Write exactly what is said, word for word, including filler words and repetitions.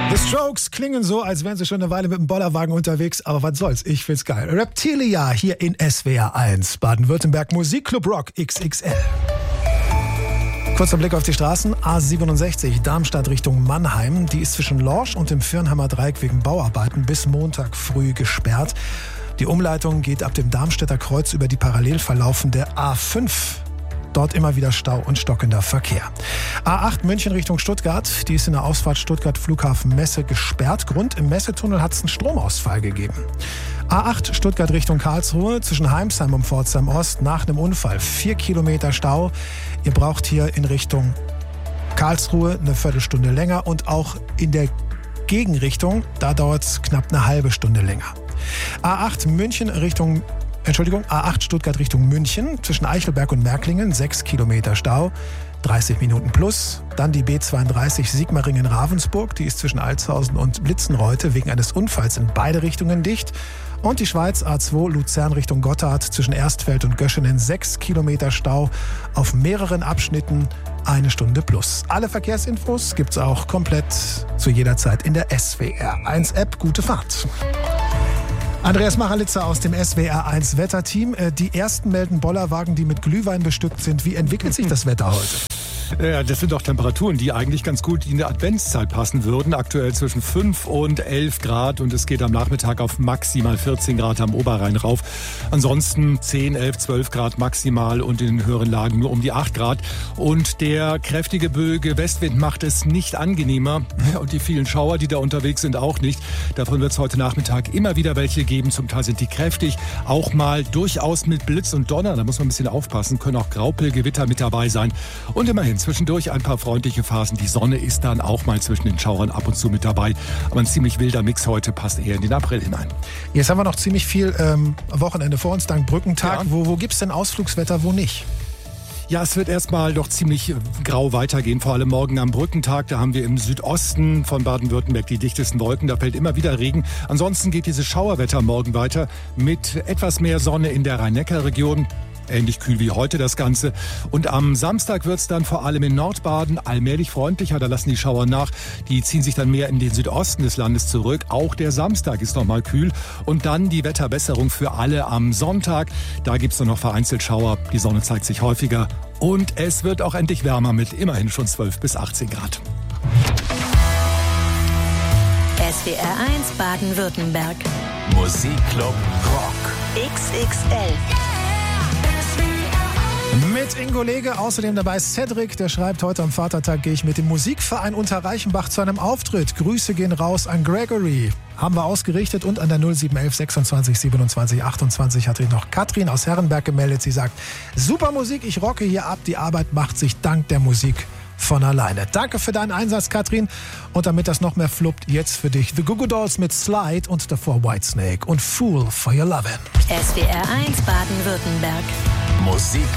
The Strokes klingen so, als wären sie schon eine Weile mit dem Bollerwagen unterwegs, aber was soll's, ich find's geil. Reptilia hier in S W R eins, Baden-Württemberg, Musikclub Rock X X L. Kurzer Blick auf die Straßen. A siebenundsechzig, Darmstadt Richtung Mannheim. Die ist zwischen Lorsch und dem Firnheimer Dreieck wegen Bauarbeiten bis Montag früh gesperrt. Die Umleitung geht ab dem Darmstädter Kreuz über die parallel verlaufende A fünf. Dort immer wieder Stau und stockender Verkehr. A acht München Richtung Stuttgart. Die ist in der Ausfahrt Stuttgart Flughafen Messe gesperrt. Grund, im Messetunnel hat es einen Stromausfall gegeben. A acht Stuttgart Richtung Karlsruhe. Zwischen Heimsheim und Pforzheim Ost nach einem Unfall. Vier Kilometer Stau. Ihr braucht hier in Richtung Karlsruhe eine Viertelstunde länger. Und auch in der Gegenrichtung, da dauert es knapp eine halbe Stunde länger. A acht München Richtung Entschuldigung, A acht Stuttgart Richtung München, zwischen Eichelberg und Märklingen, sechs Kilometer Stau, dreißig Minuten plus. Dann die B zweiunddreißig Sigmaringen-Ravensburg, die ist zwischen Altshausen und Blitzenreute wegen eines Unfalls in beide Richtungen dicht. Und die Schweiz A zwei Luzern Richtung Gotthard, zwischen Erstfeld und Göschenen, sechs Kilometer Stau, auf mehreren Abschnitten eine Stunde plus. Alle Verkehrsinfos gibt's auch komplett zu jeder Zeit in der S W R eins App. Gute Fahrt. Andreas Machalitzer aus dem S W R eins Wetterteam. Die ersten melden Bollerwagen, die mit Glühwein bestückt sind. Wie entwickelt sich das Wetter heute? Ja, das sind doch Temperaturen, die eigentlich ganz gut in der Adventszeit passen würden. Aktuell zwischen fünf und elf Grad und es geht am Nachmittag auf maximal vierzehn Grad am Oberrhein rauf. Ansonsten zehn, elf, zwölf Grad maximal und in den höheren Lagen nur um die acht Grad. Und der kräftige böige Westwind macht es nicht angenehmer und die vielen Schauer, die da unterwegs sind, auch nicht. Davon wird es heute Nachmittag immer wieder welche geben. Zum Teil sind die kräftig, auch mal durchaus mit Blitz und Donner. Da muss man ein bisschen aufpassen, können auch Graupelgewitter mit dabei sein. Und immerhin zwischendurch ein paar freundliche Phasen. Die Sonne ist dann auch mal zwischen den Schauern ab und zu mit dabei. Aber ein ziemlich wilder Mix heute passt eher in den April hinein. Jetzt haben wir noch ziemlich viel ähm, Wochenende vor uns, dank Brückentag. Ja. Wo, wo gibt es denn Ausflugswetter, wo nicht? Ja, es wird erstmal doch ziemlich grau weitergehen, vor allem morgen am Brückentag. Da haben wir im Südosten von Baden-Württemberg die dichtesten Wolken. Da fällt immer wieder Regen. Ansonsten geht dieses Schauerwetter morgen weiter mit etwas mehr Sonne in der Rhein-Neckar-Region. Ähnlich kühl wie heute das Ganze. Und am Samstag wird es dann vor allem in Nordbaden allmählich freundlicher. Da lassen die Schauer nach. Die ziehen sich dann mehr in den Südosten des Landes zurück. Auch der Samstag ist noch mal kühl. Und dann die Wetterbesserung für alle am Sonntag. Da gibt es nur noch vereinzelt Schauer. Die Sonne zeigt sich häufiger. Und es wird auch endlich wärmer mit immerhin schon zwölf bis achtzehn Grad. S W R eins Baden-Württemberg. Musikclub Rock. X X L. Mit Ingo Lege, außerdem dabei Cedric, der schreibt, heute am Vatertag gehe ich mit dem Musikverein Unterreichenbach zu einem Auftritt. Grüße gehen raus an Gregory. Haben wir ausgerichtet und an der null sieben elf sechsundzwanzig siebenundzwanzig achtundzwanzig hat sich noch Katrin aus Herrenberg gemeldet. Sie sagt, super Musik, ich rocke hier ab, die Arbeit macht sich dank der Musik von alleine. Danke für deinen Einsatz, Katrin. Und damit das noch mehr fluppt, jetzt für dich The Goo Goo Dolls mit Slide und davor Whitesnake und Fool for Your Lovin'. S W R eins Baden-Württemberg. Musik